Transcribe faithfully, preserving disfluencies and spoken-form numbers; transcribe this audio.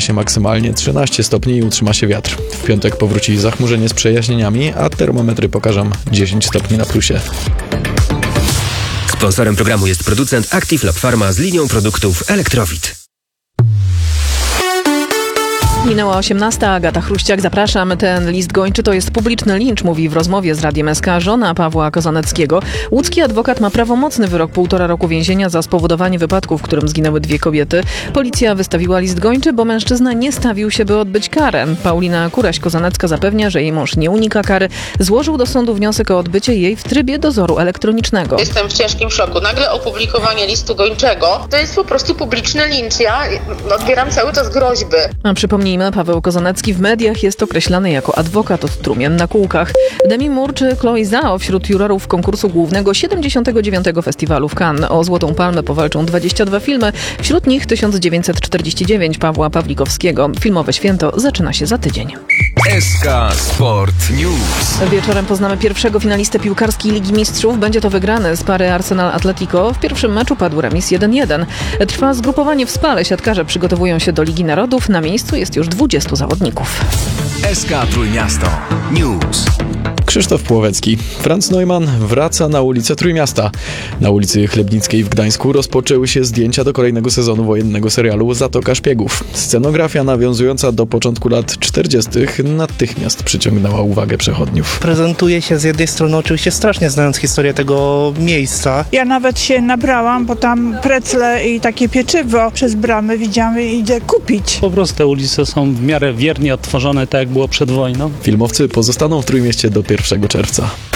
się maksymalnie trzynaście stopni i utrzyma się wiatr. W piątek powróci zachmurzenie z przejaśnieniami, a termometry pokażą dziesięć stopni na plusie. Sponsorem programu jest producent Active Lab Pharma z linią produktów Elektrowid. Minęła osiemnasta, Agata Chruściak, zapraszam. Ten list gończy to jest publiczny lincz, mówi w rozmowie z Radiem S K żona Pawła Kozaneckiego. Łódzki adwokat ma prawomocny wyrok półtora roku więzienia za spowodowanie wypadku, w którym zginęły dwie kobiety. Policja wystawiła list gończy, bo mężczyzna nie stawił się, by odbyć karę. Paulina Kuraś-Kozanecka zapewnia, że jej mąż nie unika kary. Złożył do sądu wniosek o odbycie jej w trybie dozoru elektronicznego. Jestem w ciężkim szoku. Nagle opublikowanie listu gończego to jest po prostu publiczny lincz. Ja odbieram cały czas groźby. A przypomnijmy, Paweł Kozanecki w mediach jest określany jako adwokat od trumien na kółkach. Demi Moore czy Chloe Zhao wśród jurorów konkursu głównego siedemdziesiątego dziewiątego Festiwalu w Cannes. O Złotą Palmę powalczą dwadzieścia dwa filmy, wśród nich tysiąc dziewięćset czterdzieści dziewięć Pawła Pawlikowskiego. Filmowe święto zaczyna się za tydzień. S K Sport News. Wieczorem poznamy pierwszego finalistę piłkarskiej Ligi Mistrzów. Będzie to wygrany z pary Arsenal-Atletico. W pierwszym meczu padł remis jeden jeden. Trwa zgrupowanie w Spale. Siatkarze przygotowują się do Ligi Narodów. Na miejscu jest już dwudziestu zawodników. S K Trójmiasto News. Krzysztof Płowecki. Franz Neumann wraca na ulicę Trójmiasta. Na ulicy Chlebnickiej w Gdańsku rozpoczęły się zdjęcia do kolejnego sezonu wojennego serialu Zatoka Szpiegów. Scenografia nawiązująca do początku lat czterdziestych natychmiast przyciągnęła uwagę przechodniów. Prezentuje się z jednej strony oczywiście strasznie, znając historię tego miejsca. Ja nawet się nabrałam, bo tam precle i takie pieczywo przez bramę widziałam i idę kupić. Po prostu te ulice są w miarę wiernie odtworzone, tak jak było przed wojną. Filmowcy pozostaną w Trójmieście do pierwszego czerwca.